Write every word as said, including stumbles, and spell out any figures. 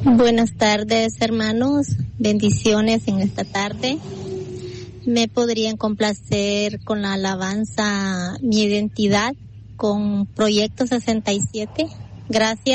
Buenas tardes, hermanos. Bendiciones en esta tarde. ¿Me podrían complacer con la alabanza Mi Identidad con Proyecto sesenta y siete? Gracias.